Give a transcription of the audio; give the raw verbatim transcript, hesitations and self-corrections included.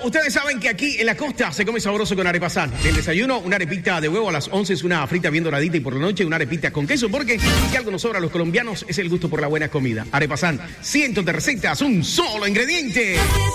ustedes saben que aquí en la costa se come sabroso con arepasán. El desayuno, una arepita de huevo a las once es una frita bien doradita y por la noche una arepita con queso, porque si algo nos sobra a los colombianos es el gusto por la buena comida. Arepasán, cientos de recetas, un solo ingrediente.